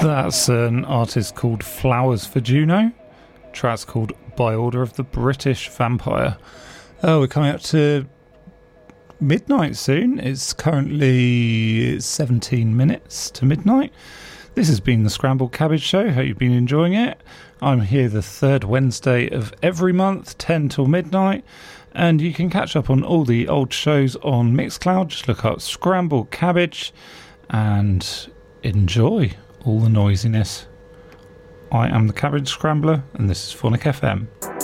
That's an artist called Flowers for Juno. Track's called By Order of the British Vampire. Oh, we're coming up to midnight soon. It's currently 17 minutes to midnight. This has been the Scrambled Cabbage Show. Hope you've been enjoying it. I'm here the third Wednesday of every month, 10 till midnight. And you can catch up on all the old shows on Mixcloud. Just look up Scrambled Cabbage and enjoy all the noisiness. I am the Cabbage Scrambler, and this is Phonic FM.